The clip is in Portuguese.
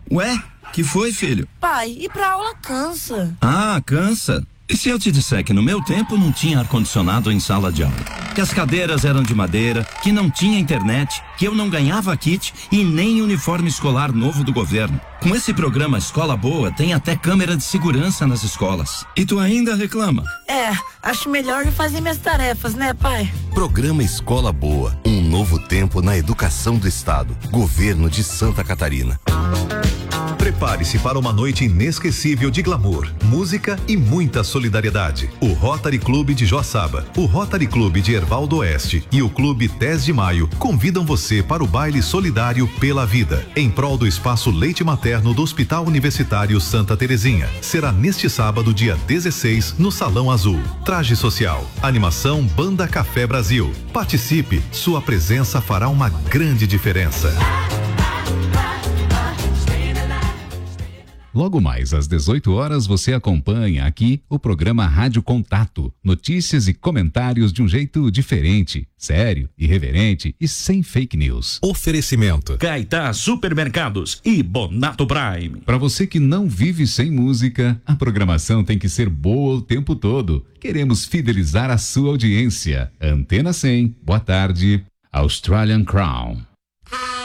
Ué, que foi, filho? Pai, ir pra aula cansa. Ah, cansa. E se eu te disser que no meu tempo não tinha ar-condicionado em sala de aula? Que as cadeiras eram de madeira, que não tinha internet, que eu não ganhava kit e nem uniforme escolar novo do governo. Com esse programa Escola Boa, tem até câmera de segurança nas escolas. E tu ainda reclama? Acho melhor eu fazer minhas tarefas, né, pai? Programa Escola Boa, um novo tempo na educação do estado. Governo de Santa Catarina. Prepare-se para uma noite inesquecível de glamour, música e muita solidariedade. O Rotary Clube de Joaçaba, o Rotary Clube de Ervaldo Oeste e o Clube 10 de Maio convidam você para o baile solidário Pela Vida, em prol do espaço leite materno do Hospital Universitário Santa Terezinha. Será neste sábado, dia 16, no Salão Azul. Traje social, animação Banda Café Brasil. Participe, sua presença fará uma grande diferença. Logo mais às 18 horas você acompanha aqui o programa Rádio Contato. Notícias e comentários de um jeito diferente, sério, irreverente e sem fake news. Oferecimento Caetá Supermercados e Bonato Prime. Para você que não vive sem música, a programação tem que ser boa o tempo todo. Queremos fidelizar a sua audiência. Antena 100, boa tarde. Australian Crown.